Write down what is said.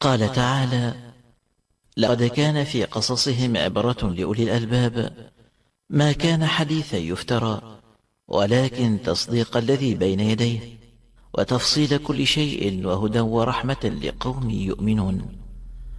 قال تعالى: لقد كان في قصصهم عبرة لأولي الألباب، ما كان حديثا يفترى، ولكن تصديق الذي بين يديه وتفصيل كل شيء وهدى ورحمة لقوم يؤمنون.